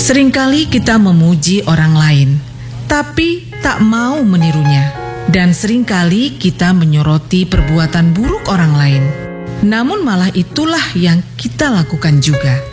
Seringkali kita memuji orang lain, tapi tak mau menirunya. Dan seringkali kita menyoroti perbuatan buruk orang lain, namun malah itulah yang kita lakukan juga.